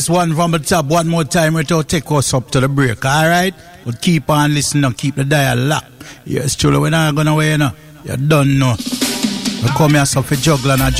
one from the top one more time without take us up to the break, alright? But keep on listening and keep the dial locked. Yes, truly, we're not gonna win, you don't know. We come here so for juggling and